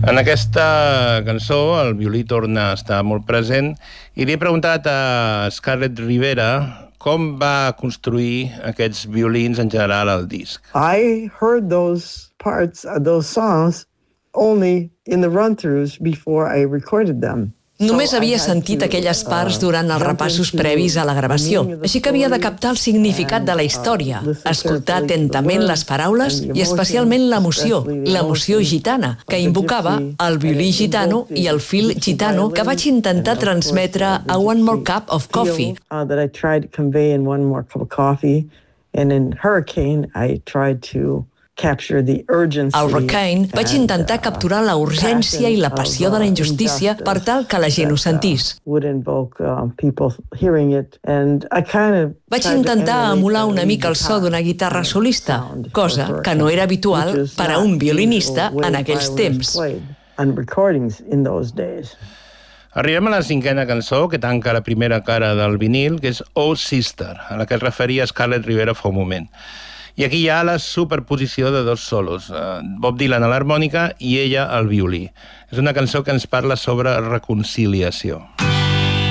En aquesta cançó el violí torna a estar molt present i li he preguntat a Scarlett Rivera com va construir aquests violins en general al disc. I heard those parts of those songs only in the run-throughs before I recorded them. Només havia sentit aquelles parts durant els repassos previs a la gravació, així que havia de captar el significat de la història, escoltar atentament les paraules i especialment l'emoció gitana, que invocava el violí gitano i el fil gitano que vaig intentar transmetre a One More Cup of Coffee. That I tried to convey in One More Cup of Coffee, and in Hurricane I tried to capture the urgency. Al Hurricane vaig intentar capturar la urgència i la passió de la injustícia per tal que la gent ho sentís. Vaig intentar emular una mica el so d'una guitarra solista, cosa que no era habitual per a un violinista en aquells temps. Arribem a la cinquena cançó, que tanca la primera cara del vinil, que és Oh Sister, a la que es referia Scarlett Rivera fa un moment. I aquí hi ha la superposició de dos solos, Bob Dylan a l'harmònica i ella al violí. És una cançó que ens parla sobre reconciliació.